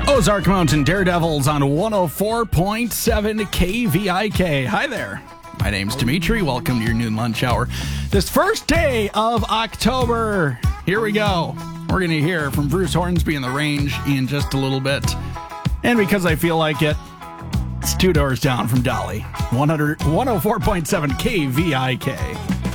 Ozark Mountain Daredevils on 104.7 KVIK. Hi there. My name's Dimitri. Welcome to your noon lunch hour. This first day of October. Here we go. We're going to hear from Bruce Hornsby in the range in just a little bit. And because I feel like it, it's two doors down from Dolly. 104.7 KVIK.